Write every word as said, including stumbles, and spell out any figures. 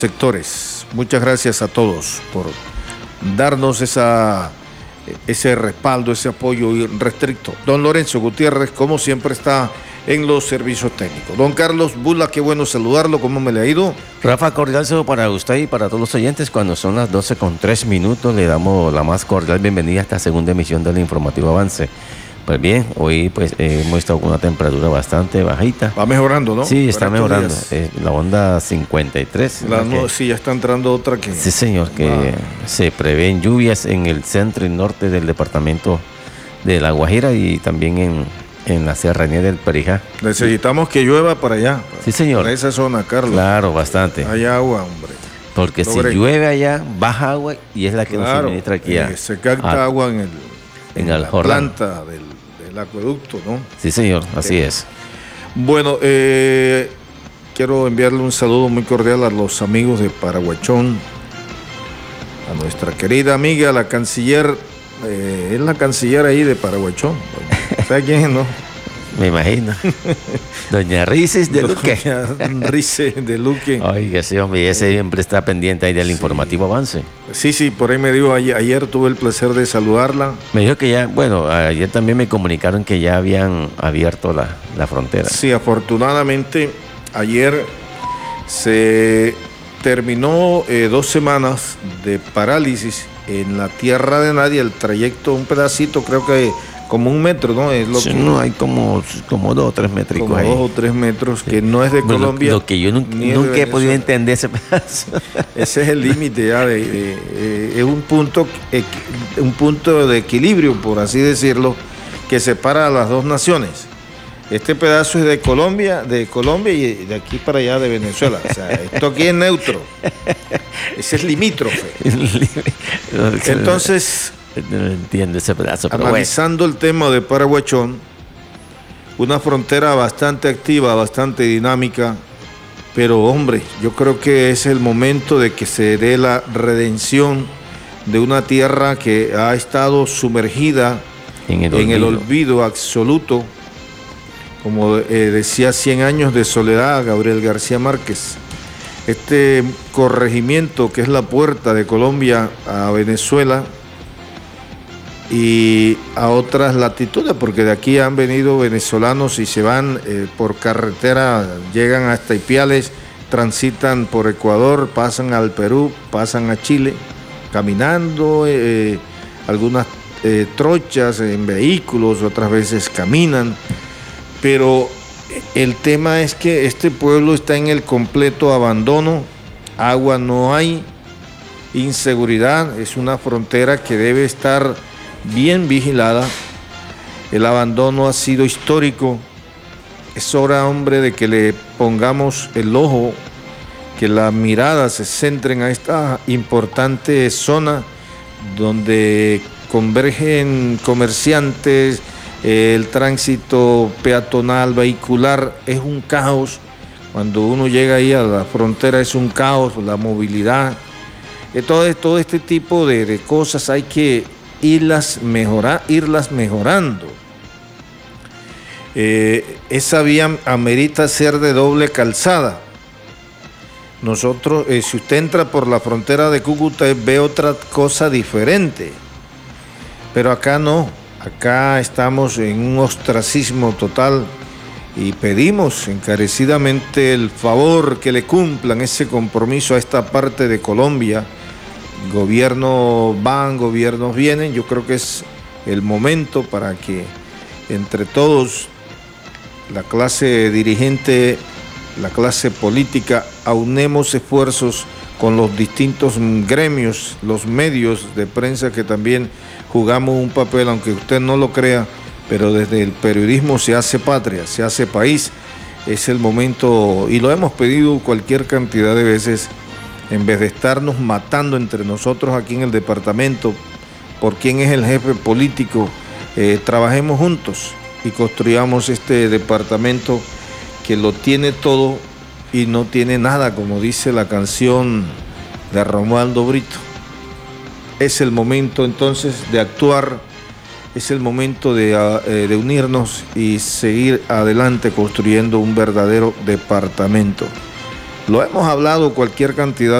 sectores. Muchas gracias a todos por darnos esa, ese respaldo, ese apoyo irrestricto. Don Lorenzo Gutiérrez, como siempre, está en los servicios técnicos. Don Carlos Bula, qué bueno saludarlo, ¿cómo me le ha ido? Rafa, cordial saludo para usted y para todos los oyentes. Cuando son las doce con tres minutos, le damos la más cordial bienvenida a esta segunda emisión del Informativo Avance. Pues bien, hoy pues eh, hemos estado con una temperatura bastante bajita. Va mejorando, ¿no? Sí, está mejorando. Eh, la onda cincuenta y tres. La no, que, sí, ya está entrando otra que... Sí, señor, que ah. se prevén lluvias en el centro y norte del departamento de La Guajira y también en, en la serranía del Perijá. Necesitamos que llueva para allá. Sí, señor. Para esa zona, Carlos. Claro, bastante. Hay agua, hombre. Porque Sobre... si llueve allá, baja agua y es la que claro, nos suministra aquí a... Eh, se capta a, agua en el... En, en el la Jordán. planta del, del acueducto, ¿no? Sí, señor, así eh. es. Bueno, eh, quiero enviarle un saludo muy cordial a los amigos de Paraguachón, a nuestra querida amiga, la canciller, eh, es la canciller ahí de Paraguachón. ¿Sabe quién es, no? Me imagino. Doña Rices de Luque. Doña Rices de Luque. Oiga, sí, hombre, ese siempre está pendiente ahí del sí. Informativo Avance. Sí, sí, por ahí me dijo, ayer, ayer tuve el placer de saludarla. Me dijo que ya, bueno, ayer también me comunicaron que ya habían abierto la, la frontera. Sí, afortunadamente, ayer se terminó eh, dos semanas de parálisis en la tierra de nadie, el trayecto, un pedacito, creo que como un metro, ¿no? Es lo sí, que, no, hay como, como dos o tres métricos como ahí. dos o tres metros, que no es de bueno, Colombia. Lo, lo que yo nunca, nunca he podido entender ese pedazo. Ese es el límite ya, de, de, de, es un punto, un punto de equilibrio, por así decirlo, que separa a las dos naciones. Este pedazo es de Colombia, de Colombia y de aquí para allá de Venezuela. O sea, esto aquí es neutro. Ese es limítrofe. Entonces... No entiendo ese pedazo. Pero analizando bueno. el tema de Paraguachón, una frontera bastante activa, bastante dinámica, pero hombre, yo creo que es el momento de que se dé la redención de una tierra que ha estado sumergida en el, en olvido. el olvido absoluto, como eh, decía Cien años de soledad Gabriel García Márquez. Este corregimiento que es la puerta de Colombia a Venezuela y a otras latitudes, porque de aquí han venido venezolanos y se van eh, por carretera, llegan hasta Ipiales, transitan por Ecuador, pasan al Perú, pasan a Chile, caminando, eh, algunas eh, trochas en vehículos, otras veces caminan, pero el tema es que este pueblo está en el completo abandono, agua no hay, inseguridad, es una frontera que debe estar bien vigilada, el abandono ha sido histórico, es hora, hombre, de que le pongamos el ojo, que la mirada se centren a esta importante zona donde convergen comerciantes, el tránsito peatonal, vehicular, es un caos, cuando uno llega ahí a la frontera es un caos, la movilidad, todo, todo este tipo de, de cosas hay que irlas, mejora, irlas mejorando. Eh, esa vía amerita ser de doble calzada. Nosotros, eh, si usted entra por la frontera de Cúcuta, ve otra cosa diferente. Pero acá no, acá estamos en un ostracismo total y pedimos encarecidamente el favor que le cumplan ese compromiso a esta parte de Colombia. Gobiernos van, gobiernos vienen, yo creo que es el momento para que entre todos, la clase dirigente, la clase política, aunemos esfuerzos con los distintos gremios, los medios de prensa que también jugamos un papel, aunque usted no lo crea, pero desde el periodismo se hace patria, se hace país, es el momento, y lo hemos pedido cualquier cantidad de veces, en vez de estarnos matando entre nosotros aquí en el departamento por quién es el jefe político, eh, trabajemos juntos y construyamos este departamento que lo tiene todo y no tiene nada, como dice la canción de Romualdo Brito. Es el momento entonces de actuar, es el momento de, uh, de unirnos y seguir adelante construyendo un verdadero departamento. Lo hemos hablado cualquier cantidad